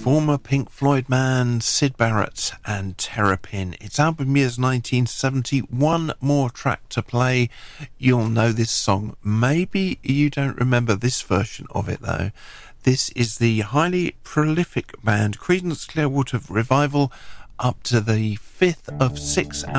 former Pink Floyd man Syd Barrett and Terrapin. Its album year's 1970. One more track to play. You'll know this song. Maybe you don't remember this version of it though. This is the highly prolific band Creedence Clearwater Revival, up to the fifth of 6